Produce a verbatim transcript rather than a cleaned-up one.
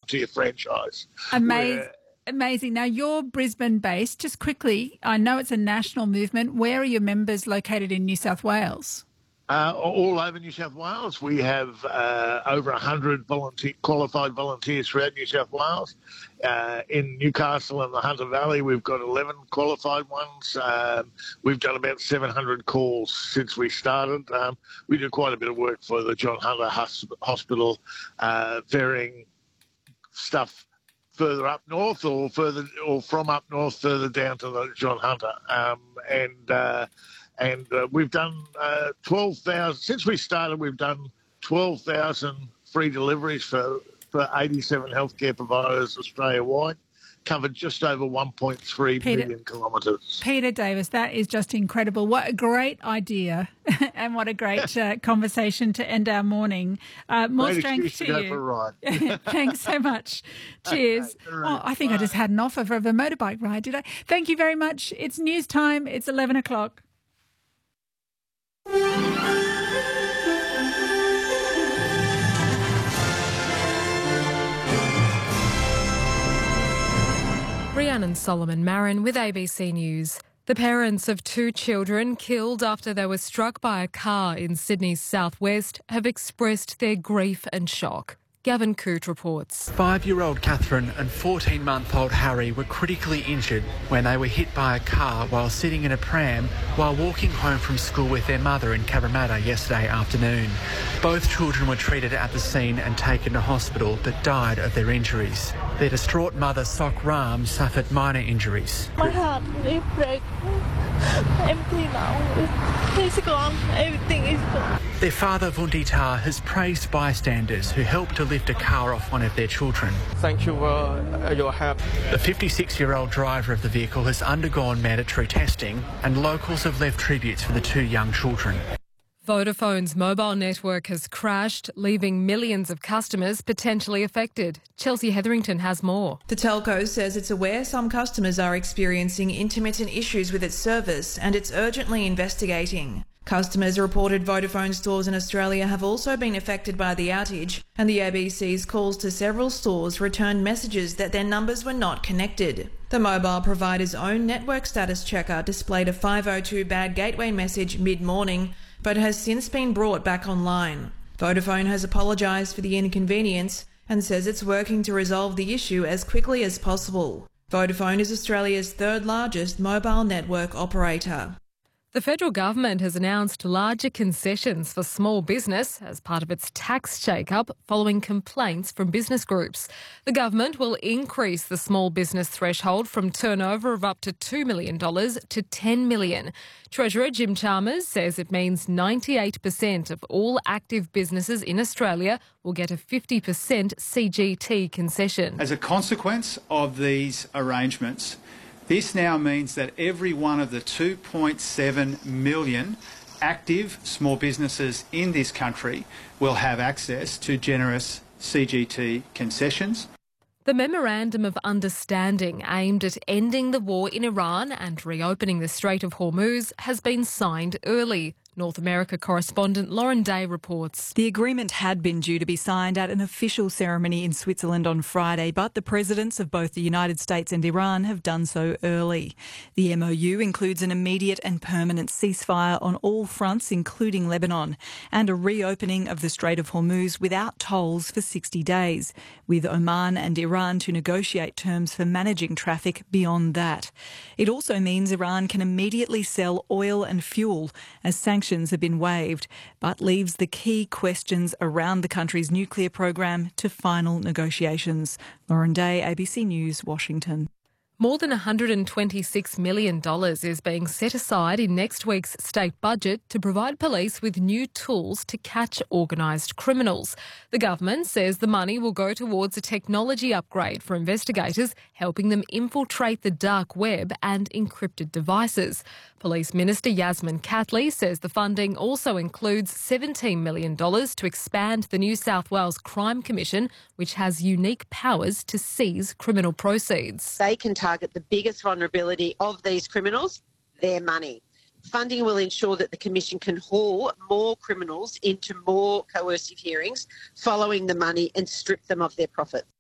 top-tier franchise. Amazing. Where, Amazing. Now, you're Brisbane-based. Just quickly, I know it's a national movement. Where are your members located in New South Wales? Uh, all over New South Wales. We have uh, over one hundred volunteer, qualified volunteers throughout New South Wales. Uh, in Newcastle and the Hunter Valley, we've got eleven qualified ones. Um, we've done about seven hundred calls since we started. Um, we do quite a bit of work for the John Hunter Hospital, uh, varying stuff further up north or further or from up north further down to the John Hunter. Um, and uh, And uh, we've done uh, twelve thousand, since we started, we've done twelve thousand free deliveries for, for eighty-seven healthcare providers Australia-wide, covered just over one point three Peter, million kilometres. Peter Davis, that is just incredible. What a great idea and what a great uh, conversation to end our morning. Uh, more Great strength excuse to, to you. go for a ride. Thanks so much. Cheers. Okay, right. Oh, I think Bye. I just had an offer of a motorbike ride, did I? Thank you very much. It's news time. It's eleven o'clock. Rhiannon Solomon Marin with A B C News. The parents of two children killed after they were struck by a car in Sydney's southwest have expressed their grief and shock. Gavin Coote reports. Five-year-old Catherine and fourteen-month-old Harry were critically injured when they were hit by a car while sitting in a pram while walking home from school with their mother in Cabramatta yesterday afternoon. Both children were treated at the scene and taken to hospital but died of their injuries. Their distraught mother, Sok Ram, suffered minor injuries. My heart is breaking. Empty now. It's gone. Everything is gone. Their father, Vunditar, has praised bystanders who helped to lift a car off one of their children. Thank you for uh, your help. The fifty-six-year-old driver of the vehicle has undergone mandatory testing and locals have left tributes for the two young children. Vodafone's mobile network has crashed, leaving millions of customers potentially affected. Chelsea Hetherington has more. The telco says it's aware some customers are experiencing intermittent issues with its service and it's urgently investigating. Customers reported Vodafone stores in Australia have also been affected by the outage, and the A B C's calls to several stores returned messages that their numbers were not connected. The mobile provider's own network status checker displayed a five oh two bad gateway message mid-morning, but has since been brought back online. Vodafone has apologised for the inconvenience and says it's working to resolve the issue as quickly as possible. Vodafone is Australia's third largest mobile network operator. The federal government has announced larger concessions for small business as part of its tax shake-up following complaints from business groups. The government will increase the small business threshold from turnover of up to two million dollars to ten million dollars. Treasurer Jim Chalmers says it means ninety-eight percent of all active businesses in Australia will get a fifty percent C G T concession. As a consequence of these arrangements, this now means that every one of the two point seven million active small businesses in this country will have access to generous C G T concessions. The Memorandum of Understanding aimed at ending the war in Iran and reopening the Strait of Hormuz has been signed early. North America correspondent Lauren Day reports. The agreement had been due to be signed at an official ceremony in Switzerland on Friday, but the presidents of both the United States and Iran have done so early. The M O U includes an immediate and permanent ceasefire on all fronts, including Lebanon, and a reopening of the Strait of Hormuz without tolls for sixty days, with Oman and Iran to negotiate terms for managing traffic beyond that. It also means Iran can immediately sell oil and fuel as sanctions have been waived, but leaves the key questions around the country's nuclear program to final negotiations. Lauren Day, A B C News, Washington. More than one hundred twenty-six million dollars is being set aside in next week's state budget to provide police with new tools to catch organised criminals. The government says the money will go towards a technology upgrade for investigators, helping them infiltrate the dark web and encrypted devices. Police Minister Yasmin Catley says the funding also includes seventeen million dollars to expand the New South Wales Crime Commission, which has unique powers to seize criminal proceeds. They can target the biggest vulnerability of these criminals, their money. Funding will ensure that the Commission can haul more criminals into more coercive hearings following the money and strip them of their profits.